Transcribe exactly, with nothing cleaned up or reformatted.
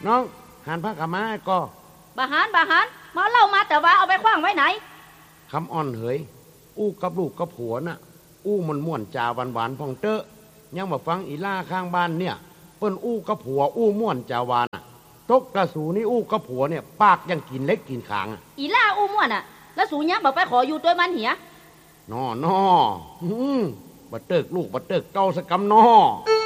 น้องหันพระกามาก็บาหารบาหารมาเล่ามาแต่ว่าเอาไปขว้างไว้ไหนคำอ่อนเหยอู้กับลูกกับผัวน่ะอู้มันม่วนจาหวานหวานพองเตอะยังมาฟังอีล่าข้างบ้านเนี่ยเปิ้นอู้กับผัวอู้ม่วนจาหวานตกกระสูนี่อู้กับผัวเนี่ยปากยังกินเล็กกินขางอีล่าอู้ม่วนอ่ะแล้วสูเนี้ยบอกไปขออยู่ตัวมันเหียนอนอบัดเติกลูกบัดเติกเก้าสกำนอ